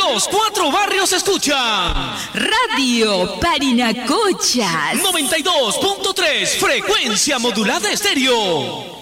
Los cuatro barrios escuchan Radio Parinacochas 92.3 frecuencia modulada estéreo.